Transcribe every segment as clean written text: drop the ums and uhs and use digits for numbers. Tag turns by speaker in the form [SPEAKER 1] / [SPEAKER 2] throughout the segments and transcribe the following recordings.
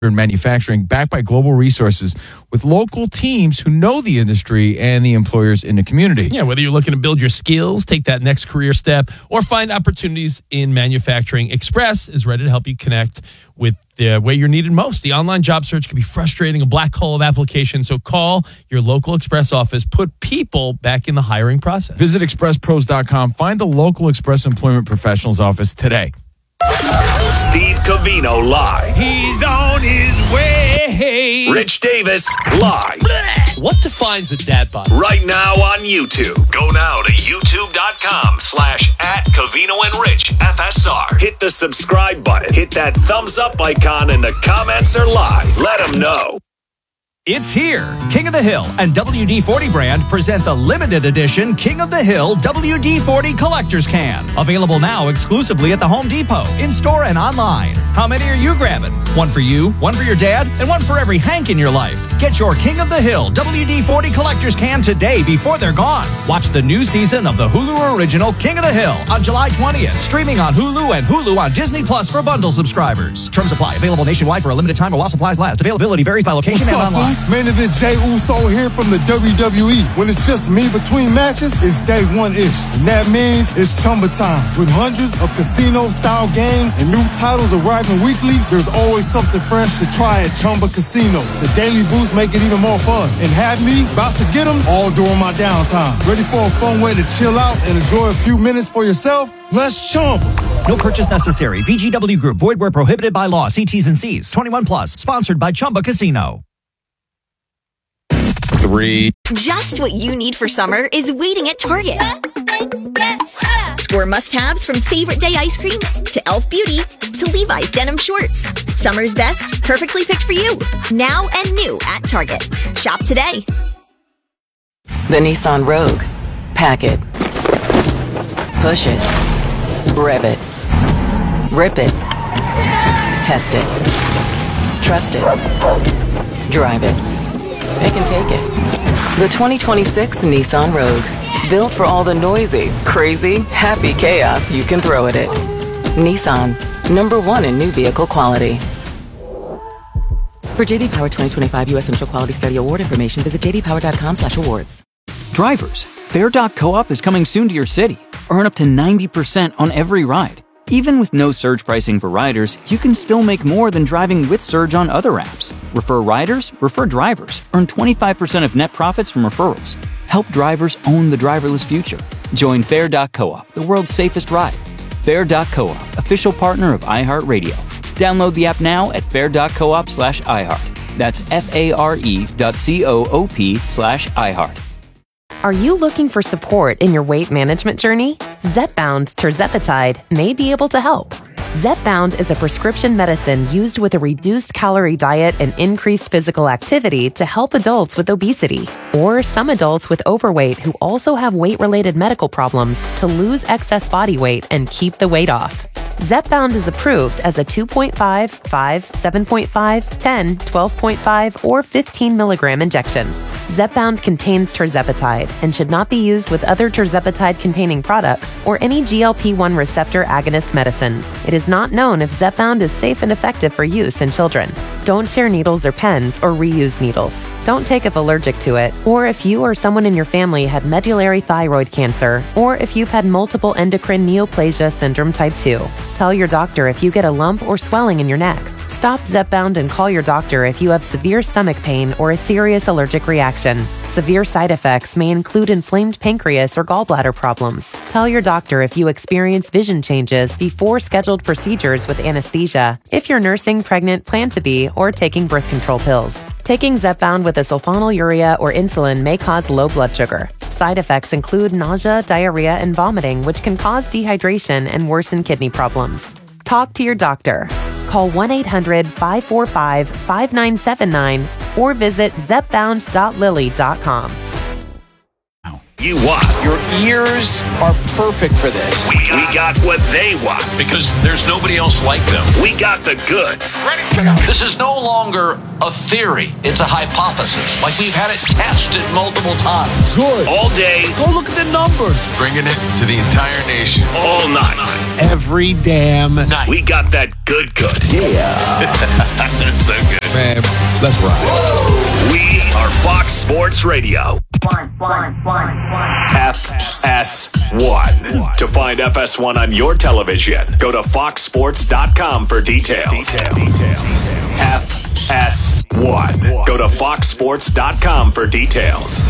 [SPEAKER 1] manufacturing, backed by global resources with local teams who know the industry and the employers in the community.
[SPEAKER 2] Yeah, whether you're looking to build your skills, take that next career step, or find opportunities in manufacturing, Express is ready to help you connect with the way you're needed most. The online job search can be frustrating, a black hole of applications, so call your local Express office. Put people back in the hiring process.
[SPEAKER 1] Visit expresspros.com. Find the local Express Employment Professionals office today.
[SPEAKER 3] Steve Covino live.
[SPEAKER 2] He's on his way.
[SPEAKER 3] Rich Davis live.
[SPEAKER 2] What defines a dad bod?
[SPEAKER 3] Right now on YouTube. Go now to youtube.com/@CovinoandRichFSR. Hit the subscribe button. Hit that thumbs up icon and the comments are live. Let them know.
[SPEAKER 4] It's here. King of the Hill and WD-40 brand present the limited edition King of the Hill WD-40 Collector's Can. Available now exclusively at the Home Depot, in-store and online. How many are you grabbing? One for you, one for your dad, and one for every Hank in your life. Get your King of the Hill WD-40 Collector's Can today before they're gone. Watch the new season of the Hulu original King of the Hill on July 20th. Streaming on Hulu and Hulu on Disney Plus for bundle subscribers. Terms apply. Available nationwide for a limited time while supplies last. Availability varies by location and online.
[SPEAKER 5] Main event Jey Uso here from the WWE. When it's just me between matches, it's day one-ish. And that means it's Chumba time. With hundreds of casino-style games and new titles arriving weekly, there's always something fresh to try at Chumba Casino. The daily boosts make it even more fun. And have me about to get them all during my downtime. Ready for a fun way to chill out and enjoy a few minutes for yourself? Let's Chumba.
[SPEAKER 4] No purchase necessary. VGW Group. Void where prohibited by law. See T's and C's. 21 plus. Sponsored by Chumba Casino.
[SPEAKER 1] 3.
[SPEAKER 6] Just what you need for summer is waiting at Target. Score must-haves from Favorite Day ice cream to Elf Beauty to Levi's denim shorts. Summer's best, perfectly picked for you. Now and new at Target. Shop today.
[SPEAKER 7] The Nissan Rogue. Pack it. Push it. Rev it. Rip it. Test it. Trust it. Drive it. It can take it. The 2026 Nissan Rogue. Built for all the noisy, crazy, happy chaos you can throw at it. Nissan. #1 in new vehicle quality. For JD Power 2025 U.S. Initial Quality Study Award information, visit jdpower.com/awards.
[SPEAKER 8] Drivers, Fair.coop is coming soon to your city. Earn up to 90% on every ride. Even with no surge pricing for riders, you can still make more than driving with Surge on other apps. Refer riders, refer drivers. Earn 25% of net profits from referrals. Help drivers own the driverless future. Join Fair.coop, the world's safest ride. Fair.coop, official partner of iHeartRadio. Download the app now at fair.coop/iHeart. That's FARE.coop/iHeart.
[SPEAKER 9] Are you looking for support in your weight management journey? Zepbound tirzepatide may be able to help. Zepbound is a prescription medicine used with a reduced calorie diet and increased physical activity to help adults with obesity or some adults with overweight who also have weight-related medical problems to lose excess body weight and keep the weight off. Zepbound is approved as a 2.5, 5, 7.5, 10, 12.5, or 15 milligram injection. Zepbound contains tirzepatide and should not be used with other tirzepatide-containing products or any GLP-1 receptor agonist medicines. It is not known if Zepbound is safe and effective for use in children. Don't share needles or pens or reuse needles. Don't take if allergic to it, or if you or someone in your family had medullary thyroid cancer, or if you've had multiple endocrine neoplasia syndrome type 2. Tell your doctor if you get a lump or swelling in your neck. Stop Zepbound and call your doctor if you have severe stomach pain or a serious allergic reaction. Severe side effects may include inflamed pancreas or gallbladder problems. Tell your doctor if you experience vision changes before scheduled procedures with anesthesia, if you're nursing, pregnant, plan to be, or taking birth control pills. Taking Zepbound with a sulfonylurea or insulin may cause low blood sugar. Side effects include nausea, diarrhea, and vomiting, which can cause dehydration and worsen kidney problems. Talk to your doctor. Call 1-800-545-5979 or visit zepbound.lilly.com.
[SPEAKER 3] you want.
[SPEAKER 10] Your ears are perfect for this.
[SPEAKER 3] We got what they want.
[SPEAKER 11] Because there's nobody else like them.
[SPEAKER 3] We got the goods.
[SPEAKER 11] Ready to go. This is no longer a theory. It's a hypothesis. Like we've had it tested multiple times.
[SPEAKER 3] Good. All day.
[SPEAKER 12] Go look at the numbers.
[SPEAKER 11] Bringing it to the entire nation.
[SPEAKER 3] All night.
[SPEAKER 12] Every damn night.
[SPEAKER 3] We got that good.
[SPEAKER 12] Yeah.
[SPEAKER 3] That's so good.
[SPEAKER 12] Man, let's ride.
[SPEAKER 3] We are Fox Sports Radio. FS1. To find FS1 on your television, go to foxsports.com for details. FS1. Go to foxsports.com for details.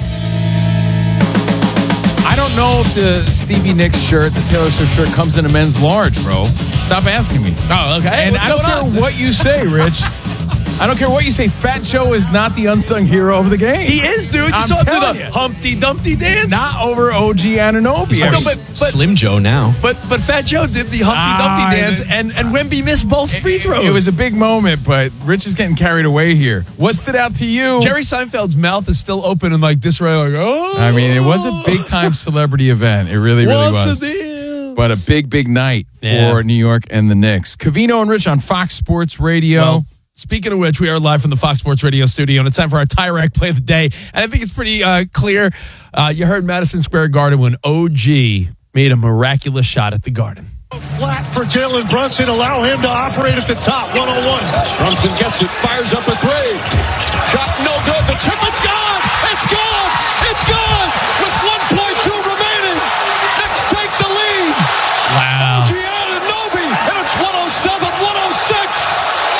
[SPEAKER 1] I don't know if the Stevie Nicks shirt, the Taylor Swift shirt, comes in a men's large, bro. Stop asking me.
[SPEAKER 2] Oh, okay.
[SPEAKER 1] And I don't care what you say, Rich. I don't care what you say. Fat Joe is not the unsung hero of the game.
[SPEAKER 2] He is, dude. You saw him do the Humpty Dumpty dance?
[SPEAKER 1] Not over OG Anunoby.
[SPEAKER 2] No, but
[SPEAKER 13] Slim Joe now.
[SPEAKER 2] But Fat Joe did the Humpty Dumpty dance, and Wemby missed both free throws.
[SPEAKER 1] It was a big moment, but Rich is getting carried away here. What stood out to you?
[SPEAKER 2] Jerry Seinfeld's mouth is still open and like disarray, like, oh.
[SPEAKER 1] I mean, it was a big-time celebrity event. It really
[SPEAKER 2] What's
[SPEAKER 1] was.
[SPEAKER 2] the deal?
[SPEAKER 1] But a big night for New York and the Knicks. Covino and Rich on Fox Sports Radio.
[SPEAKER 2] Well, speaking of which, we are live from the Fox Sports Radio studio, and it's time for our Tire Rack play of the day. And I think it's pretty clear. You heard Madison Square Garden when OG made a miraculous shot at the Garden.
[SPEAKER 14] Flat for Jalen Brunson. Allow him to operate at the top. 101. Brunson gets it. Fires up a three. Shot no good. The triplet's gone. It's gone. It's gone. With 1.2 remaining. Knicks take the lead.
[SPEAKER 2] Wow.
[SPEAKER 14] OG Anunoby. And it's 107-106.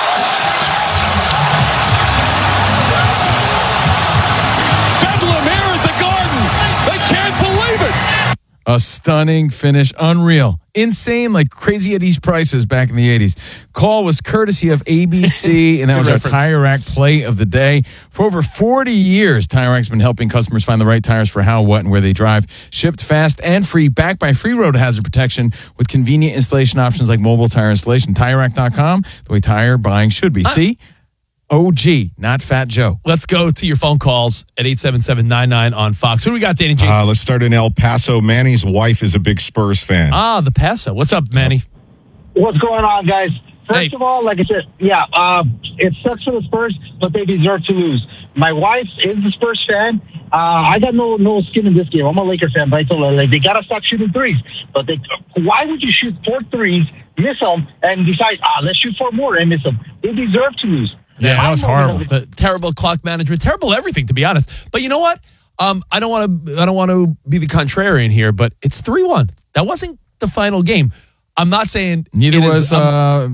[SPEAKER 1] A stunning finish. Unreal. Insane, like crazy at these prices back in the 80s. Call was courtesy of ABC, and that was our Tire Rack play of the day. For over 40 years, Tire Rack's been helping customers find the right tires for how, what, and where they drive. Shipped fast and free, backed by free road hazard protection with convenient installation options like mobile tire installation. TireRack.com, the way tire buying should be. See? OG, not Fat Joe.
[SPEAKER 2] Let's go to your phone calls at 877-99 on Fox. Who do we got, Danny G?
[SPEAKER 15] Let's start in El Paso. Manny's wife is a big Spurs fan.
[SPEAKER 2] The Paso. What's up, Manny?
[SPEAKER 16] What's going on, guys? First of all, like I said, it sucks for the Spurs, but they deserve to lose. My wife is a Spurs fan. I got no skin in this game. I'm a Laker fan, but I told her, like, they got to stop shooting threes. But why would you shoot 4 threes, miss them, and decide, let's shoot 4 more and miss them? They deserve to lose.
[SPEAKER 2] Yeah, that was horrible. Terrible clock management, terrible everything, to be honest. But you know what? I don't want to be the contrarian here, but it's 3-1. That wasn't the final game. I'm not saying
[SPEAKER 1] neither was the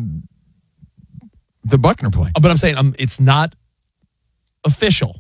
[SPEAKER 1] Buckner play.
[SPEAKER 2] But I'm saying it's not official.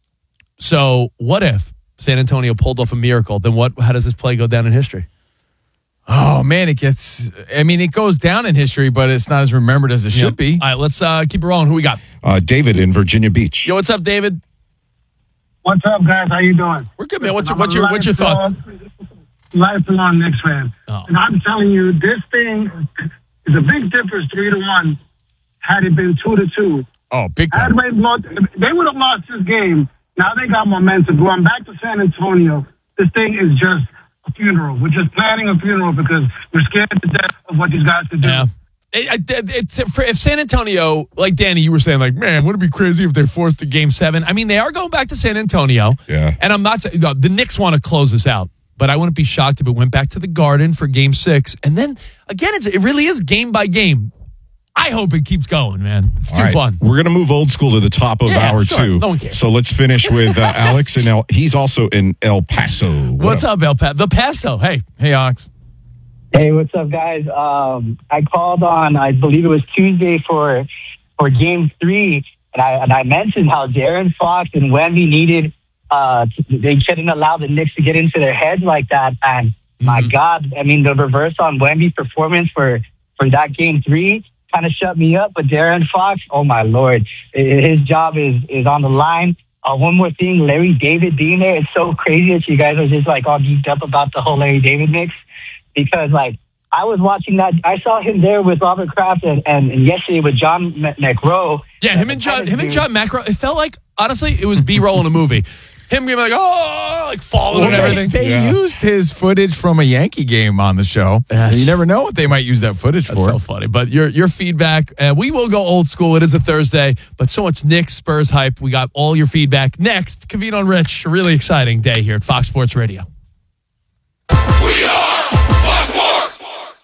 [SPEAKER 2] So what if San Antonio pulled off a miracle? Then how does this play go down in history?
[SPEAKER 1] Oh, man, it goes down in history, but it's not as remembered as it should be.
[SPEAKER 2] All right, let's keep it rolling. Who we got?
[SPEAKER 15] David in Virginia Beach.
[SPEAKER 2] Yo, what's up, David?
[SPEAKER 17] What's up, guys? How you doing?
[SPEAKER 2] We're good, man. What's your thoughts?
[SPEAKER 17] Lifelong Knicks fan. Oh. And I'm telling you, this thing is a big difference, 3-1, had it been 2-2.
[SPEAKER 1] Oh, big time.
[SPEAKER 17] They would have lost this game. Now they got momentum. Going back to San Antonio, this thing is just a funeral. We're just planning a funeral because we're scared to death of what these guys could do.
[SPEAKER 2] Yeah. If San Antonio, like Danny, you were saying, like, man, wouldn't it be crazy if they forced a Game 7? I mean, they are going back to San Antonio.
[SPEAKER 15] Yeah.
[SPEAKER 2] And I'm not the Knicks want to close this out, but I wouldn't be shocked if it went back to the Garden for Game 6. And then, again, it really is game by game. I hope it keeps going, man. It's too fun.
[SPEAKER 15] We're going to move old school to the top of hour 2.
[SPEAKER 2] No one cares.
[SPEAKER 15] So let's finish with Alex he's also in El Paso.
[SPEAKER 2] What's up, El Paso? The Paso. Hey, Alex.
[SPEAKER 16] Hey, what's up, guys? I called on, I believe it was Tuesday for Game 3, and I mentioned how De'Aaron Fox and Wemby needed, they couldn't allow the Knicks to get into their heads like that. And my God, I mean, the reverse on Wemby's performance for that Game 3 kind of shut me up. But De'Aaron Fox, oh my Lord, his job is on the line. One more thing, Larry David being there. It's so crazy that you guys are just like all geeked up about the whole Larry David mix. Because, like, I was watching that. I saw him there with Robert Kraft and yesterday with John McEnroe.
[SPEAKER 2] Yeah, him and John McEnroe. It felt like, honestly, it was B-roll in a movie. him being like falling and everything.
[SPEAKER 1] They used his footage from a Yankee game on the show. You never know what they might use that footage for.
[SPEAKER 2] That's so funny. But your feedback, we will go old school. It is a Thursday, but so much Knicks Spurs hype. We got all your feedback next. Kavino and Rich, a really exciting day here at Fox Sports Radio.
[SPEAKER 13] We are Fox Sports.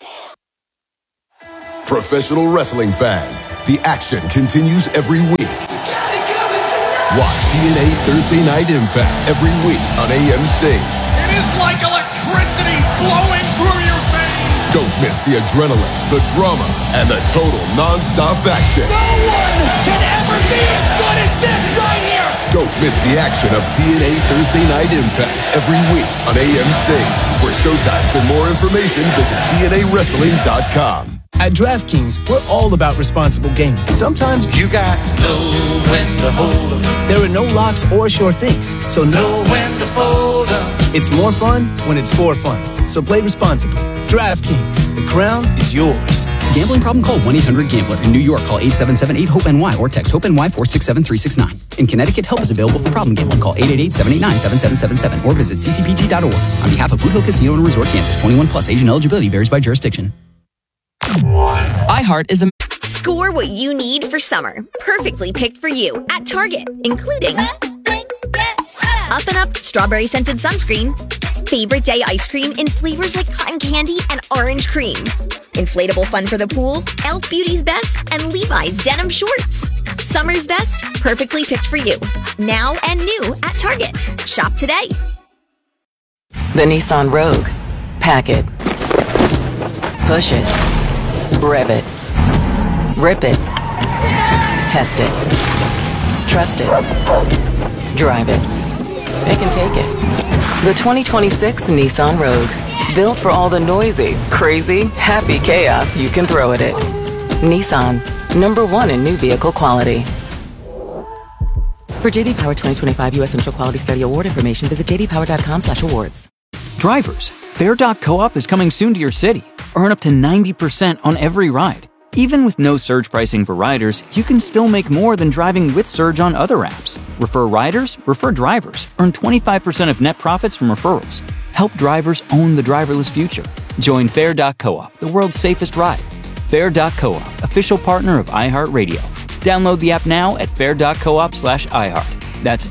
[SPEAKER 13] Professional wrestling fans, the action continues every week. Watch TNA Thursday Night Impact every week on AMC.
[SPEAKER 14] It is like electricity flowing through your veins.
[SPEAKER 13] Don't miss the adrenaline, the drama, and the total non-stop action.
[SPEAKER 14] No one can ever be as good as this right here.
[SPEAKER 13] Don't miss the action of TNA Thursday Night Impact every week on AMC. For showtimes and more information, visit TNAWrestling.com.
[SPEAKER 18] At DraftKings, we're all about responsible gaming. Sometimes
[SPEAKER 14] You got know when to hold 'em.
[SPEAKER 18] there are no locks or sure things, so
[SPEAKER 14] Know when to fold 'em.
[SPEAKER 18] it's more fun when it's for fun. So play responsibly. DraftKings, the crown is yours.
[SPEAKER 19] Gambling problem? Call 1-800-GAMBLER. In New York, call 877-8-HOPE-NY or text HOPE-NY 467-369. In Connecticut, help is available for problem gambling. Call 888-789-7777 or visit ccpg.org. On behalf of Boot Hill Casino and Resort, Kansas, 21 plus. Age and eligibility varies by jurisdiction.
[SPEAKER 20] iHeart is a...
[SPEAKER 6] Score what you need for summer. Perfectly picked for you at Target, including Up and Up strawberry scented sunscreen, favorite day ice cream in flavors like cotton candy and orange cream, inflatable fun for the pool, Elf Beauty's Best, and Levi's denim shorts. Summer's best, perfectly picked for you. Now and new at Target. Shop today.
[SPEAKER 7] The Nissan Rogue. Pack it. Push it. Rev it. Rip it. Test it. Trust it. Drive it. It can take it. The 2026 Nissan Rogue. Built for all the noisy, crazy, happy chaos you can throw at it. Nissan. #1 in new vehicle quality. For JD Power 2025 U.S. Central Quality Study Award information, visit jdpower.com/awards.
[SPEAKER 8] Drivers, Fair.coop is coming soon to your city. Earn up to 90% on every ride. Even with no surge pricing for riders, you can still make more than driving with surge on other apps. Refer riders, refer drivers. Earn 25% of net profits from referrals. Help drivers own the driverless future. Join Fair.coop, the world's safest ride. Fair.coop, official partner of iHeartRadio. Download the app now at fair.coop/iHeart. That's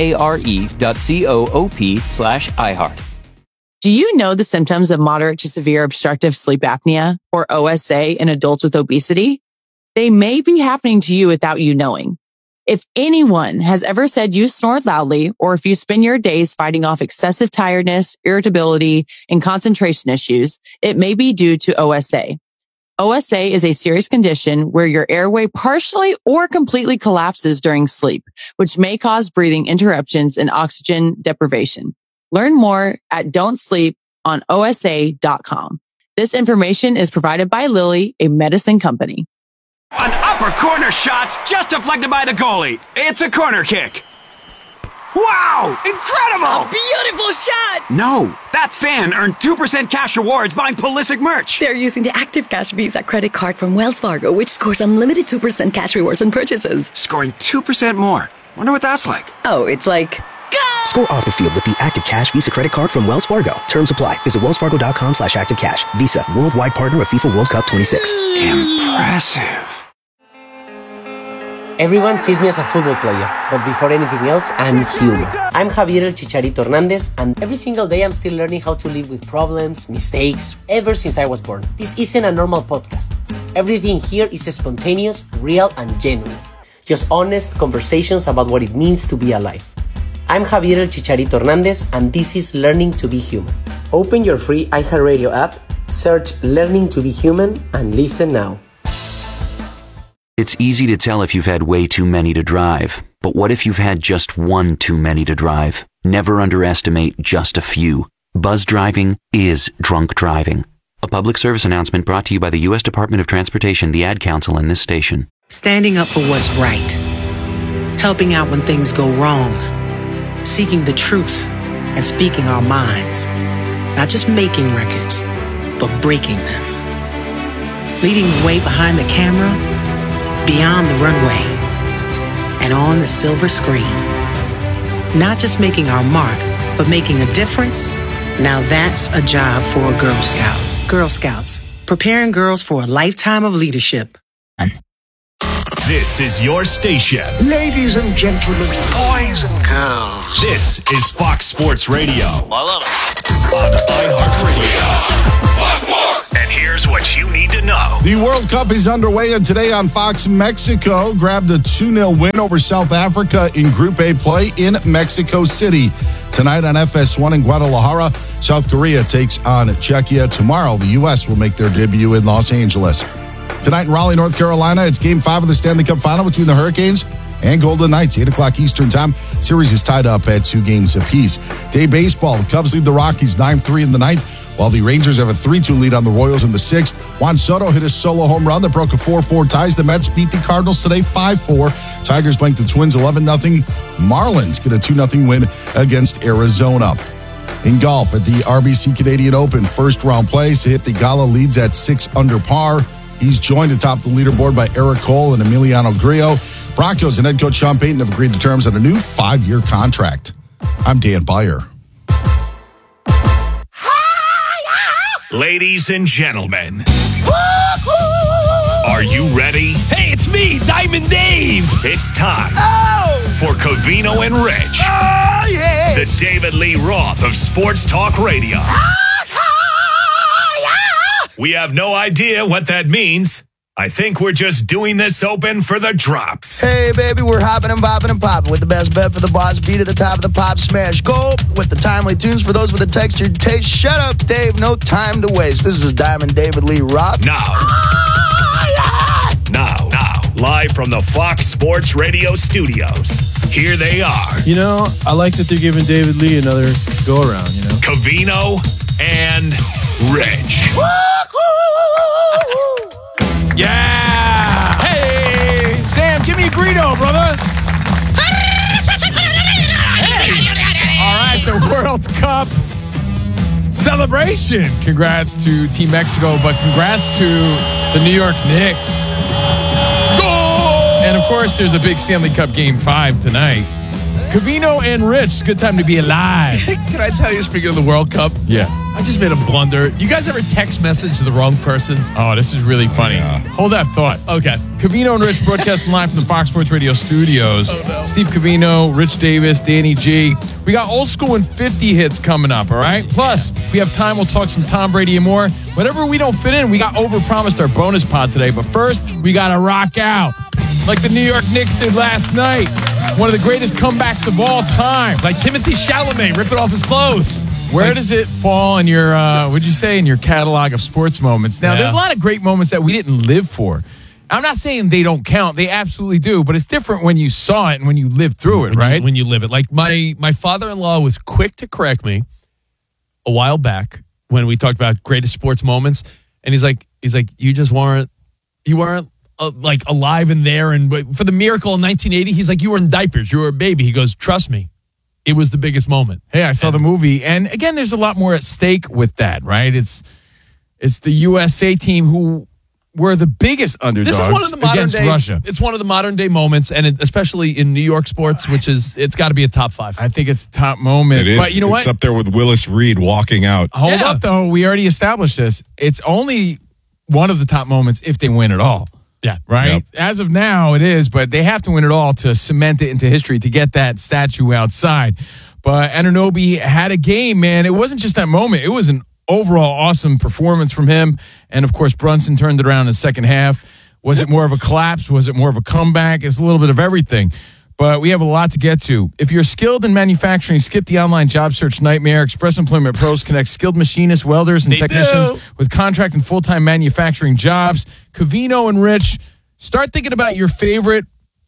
[SPEAKER 8] FARE.coop/iHeart.
[SPEAKER 21] Do you know the symptoms of moderate to severe obstructive sleep apnea, or OSA, in adults with obesity? They may be happening to you without you knowing. If anyone has ever said you snore loudly, or if you spend your days fighting off excessive tiredness, irritability, and concentration issues, it may be due to OSA. OSA is a serious condition where your airway partially or completely collapses during sleep, which may cause breathing interruptions and oxygen deprivation. Learn more at don'tsleeponosa.com. This information is provided by Lilly, a medicine company.
[SPEAKER 22] An upper corner shot's just deflected by the goalie. It's a corner kick. Wow! Incredible!
[SPEAKER 23] Beautiful shot!
[SPEAKER 22] No, that fan earned 2% cash rewards buying Pulisic merch.
[SPEAKER 23] They're using the Active Cash Visa credit card from Wells Fargo, which scores unlimited 2% cash rewards on purchases.
[SPEAKER 22] Scoring 2% more. Wonder what that's like.
[SPEAKER 23] Oh, it's like...
[SPEAKER 24] Score off the field with the Active Cash Visa credit card from Wells Fargo. Terms apply. Visit wellsfargo.com/activecash. Visa, worldwide partner of FIFA World Cup 26.
[SPEAKER 22] Impressive.
[SPEAKER 25] Everyone sees me as a football player, but before anything else, I'm human. I'm Javier El Chicharito Hernandez, and every single day I'm still learning how to live with problems, mistakes, ever since I was born. This isn't a normal podcast. Everything here is spontaneous, real, and genuine. Just honest conversations about what it means to be alive. I'm Javier El Chicharito Hernandez, and this is Learning to be Human. Open your free iHeartRadio app, search Learning to be Human, and listen now.
[SPEAKER 26] It's easy to tell if you've had way too many to drive, but what if you've had just one too many to drive? Never underestimate just a few. Buzz driving is drunk driving. A public service announcement brought to you by the U.S. Department of Transportation, the Ad Council, and this station.
[SPEAKER 27] Standing up for what's right. Helping out when things go wrong. Seeking the truth and speaking our minds. Not just making records, but breaking them. Leading the way behind the camera, beyond the runway, and on the silver screen. Not just making our mark, but making a difference? Now that's a job for a Girl Scout. Girl Scouts, preparing girls for a lifetime of leadership.
[SPEAKER 3] This is your station.
[SPEAKER 4] Ladies and gentlemen, boys and girls.
[SPEAKER 3] This is Fox Sports Radio.
[SPEAKER 4] I love it.
[SPEAKER 3] On iHeartRadio. Fox Sports. And here's what you need to know.
[SPEAKER 5] The World Cup is underway, and today on Fox, Mexico grabbed a 2-0 win over South Africa in Group A play in Mexico City. Tonight on FS1 in Guadalajara, South Korea takes on Czechia. Tomorrow, the U.S. will make their debut in Los Angeles. Tonight in Raleigh, North Carolina, it's Game 5 of the Stanley Cup Final between the Hurricanes and Golden Knights, 8 o'clock Eastern Time. Series is tied up at 2 games apiece. Day baseball, the Cubs lead the Rockies 9-3 in the ninth, while the Rangers have a 3-2 lead on the Royals in the sixth. Juan Soto hit a solo home run that broke a 4-4 ties. The Mets beat the Cardinals today 5-4. Tigers blanked the Twins 11-0. Marlins get a 2-0 win against Arizona. In golf, at the RBC Canadian Open first round play, Sahith Theegala leads at 6 under par. He's joined atop the leaderboard by Eric Cole and Emiliano Grillo. Broncos and head coach Sean Payton have agreed to terms on a new 5-year contract. I'm Dan Beyer.
[SPEAKER 3] Ladies and gentlemen, are you ready?
[SPEAKER 2] Hey, it's me, Diamond Dave.
[SPEAKER 3] It's time for Covino and Rich.
[SPEAKER 4] Oh, yes.
[SPEAKER 3] The David Lee Roth of Sports Talk Radio. We have no idea what that means. I think we're just doing this open for the drops.
[SPEAKER 4] Hey, baby, we're hopping and bopping and popping with the best bet for the boss beat at the top of the pop smash. Go with the timely tunes for those with a textured taste. Shut up, Dave. No time to waste. This is Diamond David Lee Roth.
[SPEAKER 3] Now, live from the Fox Sports Radio studios. Here they are.
[SPEAKER 9] You know, I like that they're giving David Lee another go-around, you know?
[SPEAKER 3] Covino and Rich.
[SPEAKER 1] Yeah! Hey, Sam, give me a burrito, brother. Hey! All right, so World Cup celebration. Congrats to Team Mexico, but congrats to the New York Knicks. Goal! And, of course, there's a big Stanley Cup Game 5 tonight. Covino and Rich, good time to be alive.
[SPEAKER 2] Can I tell you, speaking of the World Cup?
[SPEAKER 1] Yeah.
[SPEAKER 2] I just made a blunder. You guys ever text message to the wrong person?
[SPEAKER 1] Oh, this is really funny. Hold that thought.
[SPEAKER 2] Okay.
[SPEAKER 1] Covino and Rich broadcasting live from the Fox Sports Radio studios.
[SPEAKER 2] Oh, no.
[SPEAKER 1] Steve Covino, Rich Davis, Danny G. We got old school and 50 hits coming up, all right? Plus, if we have time, we'll talk some Tom Brady and more. Whatever we don't fit in, we got overpromised our bonus pod today. But first, we got to rock out like the New York Knicks did last night. One of the greatest comebacks of all time.
[SPEAKER 2] Like Timothy Chalamet ripping off his clothes.
[SPEAKER 1] Where does it fall in your, would you say, in your catalog of sports moments? Now, there's a lot of great moments that we didn't live for. I'm not saying they don't count. They absolutely do. But it's different when you saw it and when you lived through it, right?
[SPEAKER 2] When you live it. Like my father-in-law was quick to correct me a while back when we talked about greatest sports moments. And he's like, you weren't like alive and there. And for the miracle in 1980, he's like, you were in diapers. You were a baby. He goes, trust me. It was the biggest moment.
[SPEAKER 1] Hey, I saw the movie. And again, there's a lot more at stake with that, right? It's the USA team who were the biggest underdogs against Russia.
[SPEAKER 2] It's one of the modern day moments, and especially in New York sports, it's got to be a top 5.
[SPEAKER 1] I think it's the top moment.
[SPEAKER 15] It is.
[SPEAKER 1] But you know what?
[SPEAKER 15] It's up there with Willis Reed walking out.
[SPEAKER 1] Hold up, though. We already established this. It's only one of the top moments if they win it all.
[SPEAKER 2] Yeah.
[SPEAKER 1] Right?
[SPEAKER 15] Yep.
[SPEAKER 1] As of now, it is, but they have to win it all to cement it into history to get that statue outside. But Anunoby had a game, man. It wasn't just that moment. It was an overall awesome performance from him. And, of course, Brunson turned it around in the second half. Was it more of a collapse? Was it more of a comeback? It's a little bit of everything. But we have a lot to get to. If you're skilled in manufacturing, skip the online job search nightmare. Express Employment Pros connect skilled machinists, welders, and technicians with contract and full-time manufacturing jobs. Covino and Rich, start thinking about your favorite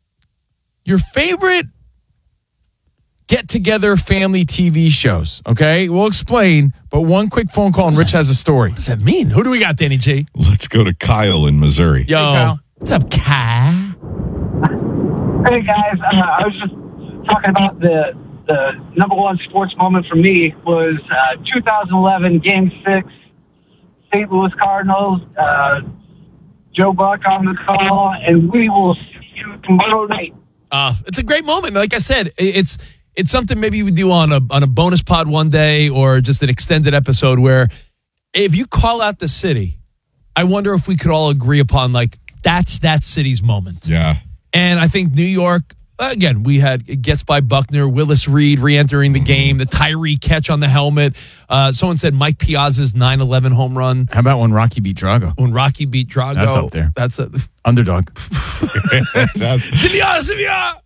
[SPEAKER 1] get-together family TV shows, okay? We'll explain, but one quick phone call and Rich has a story.
[SPEAKER 2] What does that mean? Who do we got, Danny G?
[SPEAKER 15] Let's go to Kyle in Missouri.
[SPEAKER 2] Yo,
[SPEAKER 1] hey, Kyle.
[SPEAKER 2] What's up, Kyle?
[SPEAKER 16] Hey, guys. I was just talking about the number one sports moment for me was 2011 Game 6, St. Louis Cardinals, Joe Buck on the call, and we will see you tomorrow night.
[SPEAKER 2] It's a great moment. Like I said, it's it's something maybe we do on a bonus pod one day or just an extended episode where if you call out the city, I wonder if we could all agree upon, like, that's that city's moment.
[SPEAKER 15] Yeah.
[SPEAKER 2] And I think New York, again, we had it gets by Buckner, Willis Reed re-entering the game, the Tyree catch on the helmet. Someone said Mike Piazza's 9/11 home run.
[SPEAKER 1] How about when Rocky beat Drago?
[SPEAKER 2] When Rocky beat Drago.
[SPEAKER 1] That's up there.
[SPEAKER 2] That's a
[SPEAKER 1] underdog.
[SPEAKER 2] Sevilla!